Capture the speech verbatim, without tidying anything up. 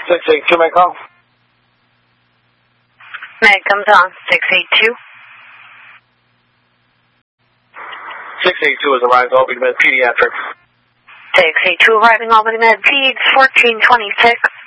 six eight two, may call? Meg comes on, six eight two. six eight two is arrived, Albany Med Pediatrics. six eight two arriving, Albany Med Peds, fourteen twenty-six.